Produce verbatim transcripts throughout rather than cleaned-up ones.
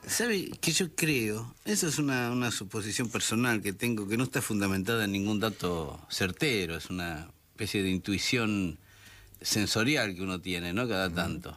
¿Sabe que yo creo? Esa es una, una suposición personal que tengo, que no está fundamentada en ningún dato certero, es una especie de intuición sensorial que uno tiene, ¿no? Cada tanto.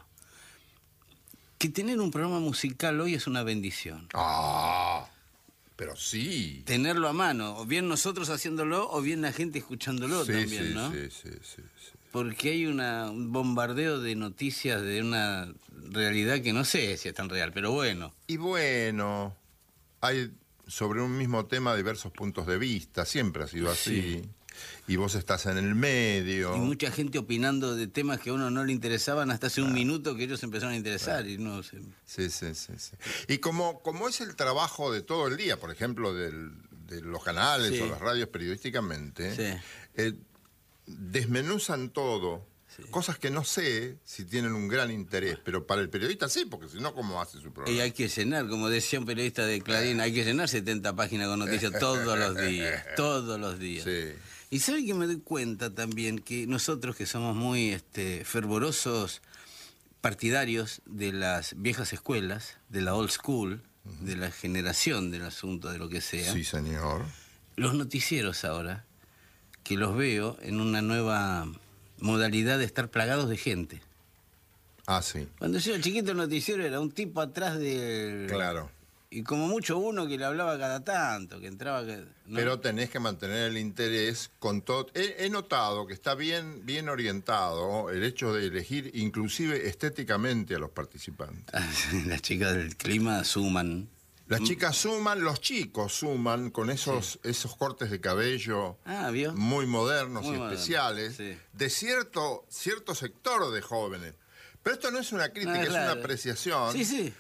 Que tener un programa musical hoy es una bendición. Ah, pero sí. Tenerlo a mano, o bien nosotros haciéndolo, o bien la gente escuchándolo sí, también, sí, ¿no? Sí, sí, sí, sí. Porque hay una, un bombardeo de noticias de una realidad que no sé si es tan real, pero bueno. Y bueno, hay sobre un mismo tema diversos puntos de vista, siempre ha sido así. Sí. Y vos estás en el medio. Y mucha gente opinando de temas que a uno no le interesaban hasta hace claro. un minuto que ellos empezaron a interesar. Claro. Y no sé. Sí, sí, sí, sí. Y como, como es el trabajo de todo el día, por ejemplo, del, de los canales sí. o las radios periodísticamente, sí. eh, desmenuzan todo, sí. cosas que no sé si tienen un gran interés, pero para el periodista sí, porque si no, ¿cómo hace su programa? Y hay que llenar, como decía un periodista de Clarín, hay que llenar setenta páginas con noticias todos los días, todos los días. Sí. Y sabe que me doy cuenta también que nosotros que somos muy este, fervorosos partidarios de las viejas escuelas, de la old school, uh-huh. de la generación del asunto, de lo que sea. Sí, señor. Los noticieros ahora, que los veo en una nueva modalidad de estar plagados de gente. Ah, sí. Cuando yo era chiquito el noticiero era un tipo atrás del... Claro. Y como mucho uno que le hablaba cada tanto, que entraba... ¿no? Pero tenés que mantener el interés con todo... He, he notado que está bien, bien orientado el hecho de elegir inclusive estéticamente a los participantes. Las chicas del clima suman... Las chicas suman, los chicos suman con esos, sí. esos cortes de cabello ah, ¿vio? muy modernos muy y moderno, especiales sí. de cierto, cierto sector de jóvenes. Pero esto no es una crítica, ah, claro. es una apreciación sí, sí.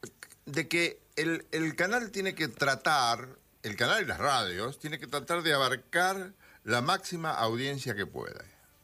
de que el, el canal tiene que tratar, el canal y las radios, tiene que tratar de abarcar la máxima audiencia que pueda.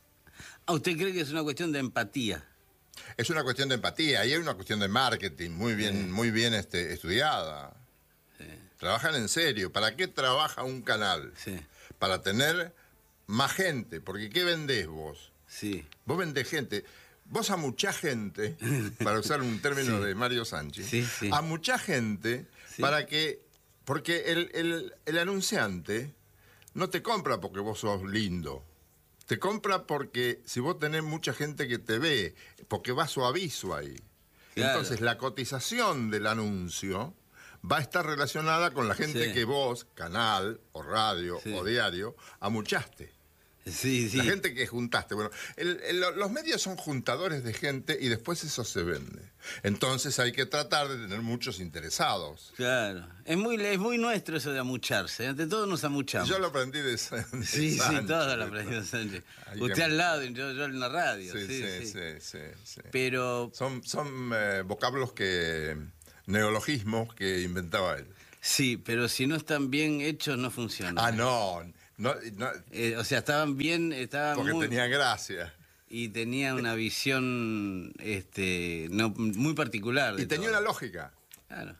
¿A usted cree que es una cuestión de empatía? Es una cuestión de empatía y hay una cuestión de marketing muy bien, sí. muy bien este, estudiada. Sí. Trabajan en serio. ¿Para qué trabaja un canal? Sí. Para tener más gente. Porque ¿qué vendés vos? Sí. Vos vendés gente. Vos a mucha gente, para usar un término sí. de Mario Sánchez, sí, sí. a mucha gente sí. para que... Porque el, el, el anunciante no te compra porque vos sos lindo. Te compra porque si vos tenés mucha gente que te ve, porque va su aviso ahí. Claro. Entonces la cotización del anuncio va a estar relacionada con la gente sí. que vos, canal o radio sí. o diario, amuchaste. Sí, sí. La gente que juntaste. Bueno, el, el, los medios son juntadores de gente y después eso se vende. Entonces hay que tratar de tener muchos interesados. Claro. Es muy, es muy nuestro eso de amucharse. Ante todo nos amuchamos. Yo lo aprendí de, de Sánchez. Sí, sí, todo lo aprendí de Sánchez. Usted al lado y yo, yo en la radio. Sí, sí, sí, sí. sí. sí, sí. Pero... Son, son eh, vocablos que... neologismos que inventaba él. Sí, pero si no están bien hechos no funcionan. Ah, no... No, no, eh, o sea, estaban bien, estaban porque muy, tenía gracia. Y tenía una visión este, no, muy particular. Y tenía todo. una lógica. Claro.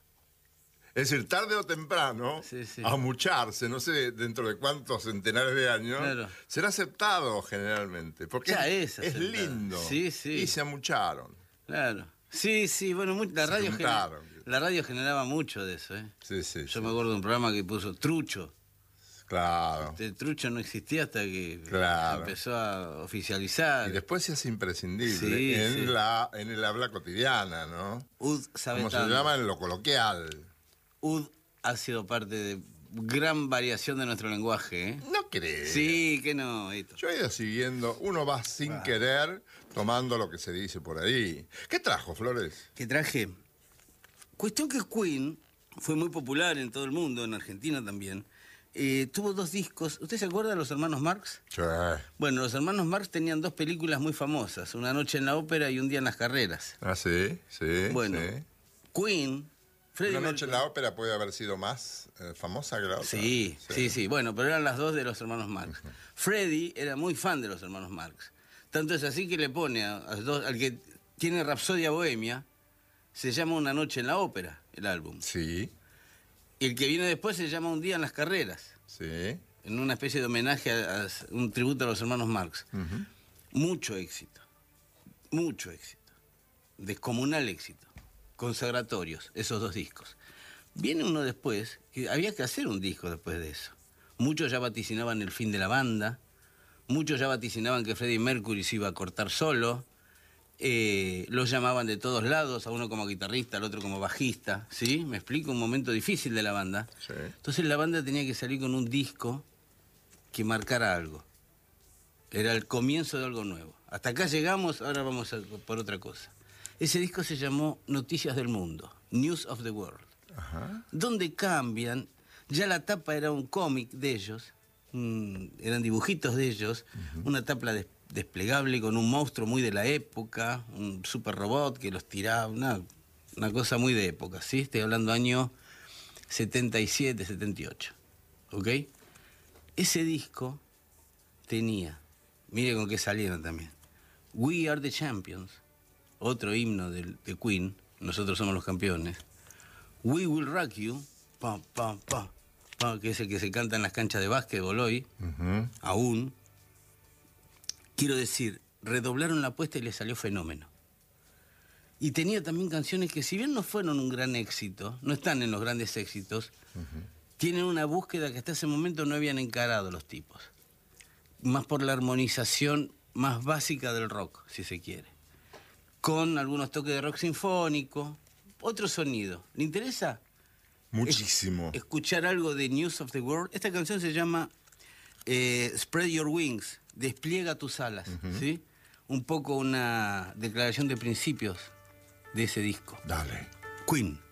Es decir, tarde o temprano, sí, sí. amucharse, no sé dentro de cuántos centenares de años, claro. será aceptado generalmente. Porque ya es, es, es lindo. Sí, sí. Y se amucharon. Claro. Sí, sí, bueno, la radio, gener, la radio generaba mucho de eso. ¿eh? Sí, sí, Yo sí. me acuerdo de un programa que puso Trucho. Claro. El trucho no existía hasta que claro. empezó a oficializar. Y después se hace imprescindible sí, en, sí. La, en el habla cotidiana, ¿no? U D sabe Como tanto. se llama en lo coloquial. U D ha sido parte de gran variación de nuestro lenguaje, ¿eh? No crees. Sí, que no. Esto. Yo he ido siguiendo, uno va sin ah. querer tomando lo que se dice por ahí. ¿Qué trajo, Flores? ¿Qué traje? Cuestión que Queen fue muy popular en todo el mundo, en Argentina también. Eh, tuvo dos discos. ¿Usted se acuerda de los hermanos Marx? Sí. Bueno, los hermanos Marx tenían dos películas muy famosas, Una noche en la ópera y Un día en las carreras. Ah, sí, sí. Bueno, sí. Queen... Freddie Una noche en la ópera puede haber sido más eh, famosa que la otra. Sí, sí, sí, sí. Bueno, pero eran las dos de los hermanos Marx. Uh-huh. Freddie era muy fan de los hermanos Marx. Tanto es así que le pone a, a dos, al que tiene Rapsodia Bohemia, se llama Una noche en la ópera, el álbum. Sí. Y el que viene después se llama Un día en las carreras. Sí. En una especie de homenaje, a, a un tributo a los hermanos Marx. Uh-huh. Mucho éxito. Mucho éxito. Descomunal éxito. consagratorios, esos dos discos. Viene uno después, que había que hacer un disco después de eso. Muchos ya vaticinaban el fin de la banda, muchos ya vaticinaban que Freddie Mercury se iba a cortar solo, eh, los llamaban de todos lados, a uno como guitarrista, al otro como bajista, ¿sí? Me explico, un momento difícil de la banda. Sí. Entonces la banda tenía que salir con un disco que marcara algo. Era el comienzo de algo nuevo. Hasta acá llegamos, ahora vamos a por otra cosa. Ese disco se llamó Noticias del Mundo, News of the World. Ajá. Donde cambian, ya la tapa era un cómic de ellos, un, eran dibujitos de ellos, uh-huh. Una tapa des, desplegable con un monstruo muy de la época, un super robot que los tiraba, una, una cosa muy de época, ¿sí? Estoy hablando año setenta y siete, setenta y ocho, ¿ok? Ese disco tenía, mire con qué salieron también, We Are the Champions, otro himno de, de Queen, nosotros somos los campeones, We Will Rock You, pa, pa, pa, pa, que es el que se canta en las canchas de básquetbol hoy, uh-huh. Aún. Quiero decir, redoblaron la apuesta y les salió fenómeno. Y tenía también canciones que, si bien no fueron un gran éxito, no están en los grandes éxitos, uh-huh. Tienen una búsqueda que hasta ese momento no habían encarado los tipos. Más por la armonización más básica del rock, si se quiere. Con algunos toques de rock sinfónico, otro sonido. ¿Le interesa? Muchísimo. Es, escuchar algo de News of the World. Esta canción se llama eh, Spread Your Wings, despliega tus alas, uh-huh. ¿Sí? Un poco una declaración de principios de ese disco. Dale. Queen.